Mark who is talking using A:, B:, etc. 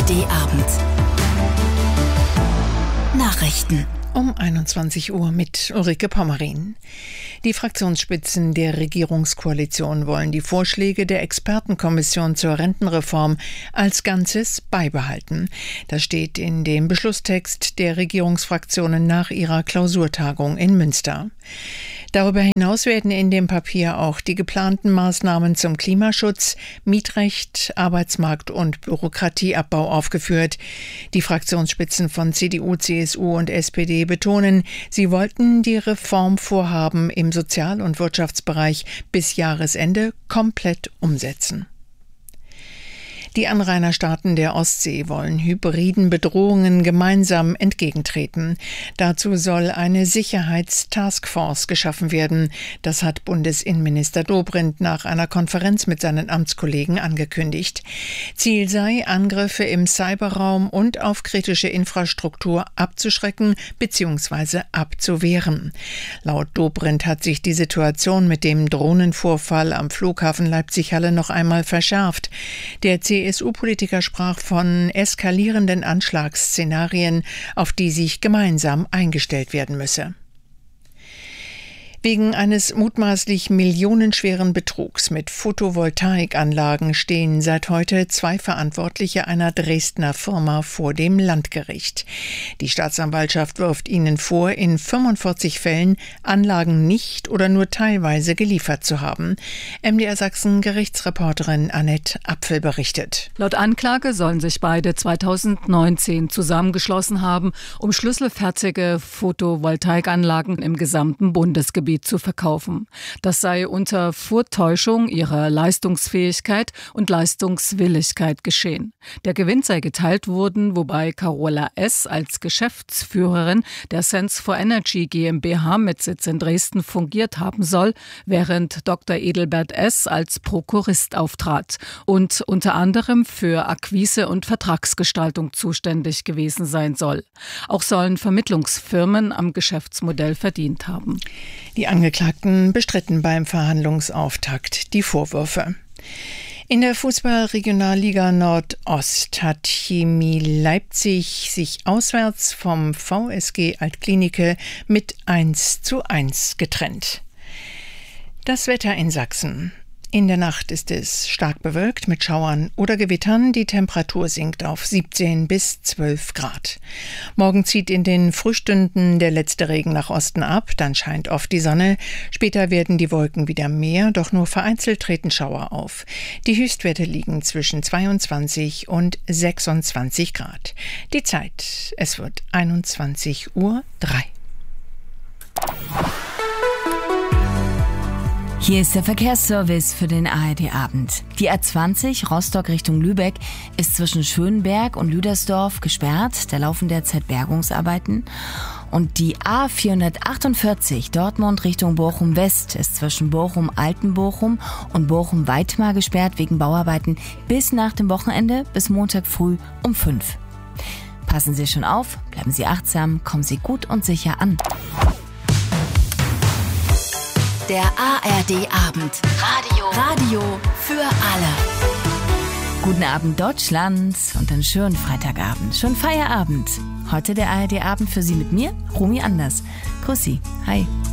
A: ARD-Abend. Nachrichten.
B: Um 21 Uhr mit Ulrike Pommerin. Die Fraktionsspitzen der Regierungskoalition wollen die Vorschläge der Expertenkommission zur Rentenreform als Ganzes beibehalten. Das steht in dem Beschlusstext der Regierungsfraktionen nach ihrer Klausurtagung in Münster. Darüber hinaus werden in dem Papier auch die geplanten Maßnahmen zum Klimaschutz, Mietrecht, Arbeitsmarkt und Bürokratieabbau aufgeführt. Die Fraktionsspitzen von CDU, CSU und SPD betonen, sie wollten die Reformvorhaben im Sozial- und Wirtschaftsbereich bis Jahresende komplett umsetzen. Die Anrainerstaaten der Ostsee wollen hybriden Bedrohungen gemeinsam entgegentreten. Dazu soll eine Sicherheitstaskforce geschaffen werden. Das hat Bundesinnenminister Dobrindt nach einer Konferenz mit seinen Amtskollegen angekündigt. Ziel sei, Angriffe im Cyberraum und auf kritische Infrastruktur abzuschrecken bzw. abzuwehren. Laut Dobrindt hat sich die Situation mit dem Drohnenvorfall am Flughafen Leipzig-Halle noch einmal verschärft. Der CSU-Politiker sprach von eskalierenden Anschlagsszenarien, auf die sich gemeinsam eingestellt werden müsse. Wegen eines mutmaßlich millionenschweren Betrugs mit Photovoltaikanlagen stehen seit heute 2 Verantwortliche einer Dresdner Firma vor dem Landgericht. Die Staatsanwaltschaft wirft ihnen vor, in 45 Fällen Anlagen nicht oder nur teilweise geliefert zu haben. MDR Sachsen Gerichtsreporterin Annette Apfel berichtet.
C: Laut Anklage sollen sich beide 2019 zusammengeschlossen haben, um schlüsselfertige Photovoltaikanlagen im gesamten Bundesgebiet zu verkaufen. Das sei unter Vortäuschung ihrer Leistungsfähigkeit und Leistungswilligkeit geschehen. Der Gewinn sei geteilt worden, wobei Carola S. als Geschäftsführerin der Sense for Energy GmbH mit Sitz in Dresden fungiert haben soll, während Dr. Edelbert S. als Prokurist auftrat und unter anderem für Akquise und Vertragsgestaltung zuständig gewesen sein soll. Auch sollen Vermittlungsfirmen am Geschäftsmodell verdient haben.
B: Die Angeklagten bestritten beim Verhandlungsauftakt die Vorwürfe. In der Fußball-Regionalliga Nordost hat Chemie Leipzig sich auswärts vom VSG Altklinike mit 1:1 getrennt. Das Wetter in Sachsen. In der Nacht ist es stark bewölkt mit Schauern oder Gewittern. Die Temperatur sinkt auf 17 bis 12 Grad. Morgen zieht in den Frühstunden der letzte Regen nach Osten ab, dann scheint oft die Sonne. Später werden die Wolken wieder mehr, doch nur vereinzelt treten Schauer auf. Die Höchstwerte liegen zwischen 22 und 26 Grad. Die Zeit, es wird 21:03 Uhr.
A: Hier ist der Verkehrsservice für den ARD-Abend. Die A20 Rostock Richtung Lübeck ist zwischen Schönberg und Lüdersdorf gesperrt. Da laufen derzeit Bergungsarbeiten. Und die A448 Dortmund Richtung Bochum-West ist zwischen Bochum-Altenbochum und Bochum-Weitmar gesperrt wegen Bauarbeiten bis nach dem Wochenende, bis Montag früh um 5. Passen Sie schon auf, bleiben Sie achtsam, kommen Sie gut und sicher an.
D: Der ARD-Abend. Radio für alle.
A: Guten Abend Deutschland und einen schönen Freitagabend. Schönen Feierabend. Heute der ARD-Abend für Sie mit mir, Romy Anders. Grüß Sie. Hi.